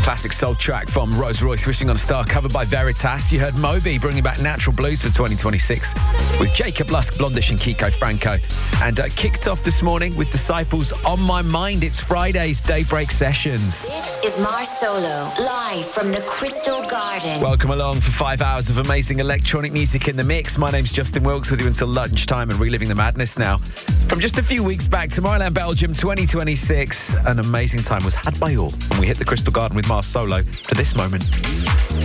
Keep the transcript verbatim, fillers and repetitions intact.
classic soul track from Rose Royce, Wishing on a Star, covered by Veritas. You heard Moby bringing back Natural Blues for twenty twenty-six with Jacob Lusk, Blondish and Kiko Franco. And uh, kicked off this morning with Disciples, On My Mind. It's Friday's Daybreak Sessions. This is Mars Solo, live from the Crystal Garden. Welcome along for five hours of amazing electronic music in the mix. My name's Justin Wilkes with you until lunchtime and reliving the madness now. From just a few weeks back, Tomorrowland Belgium twenty twenty-six, an amazing time was had by all when we hit the Crystal Garden with Mars Solo to this moment.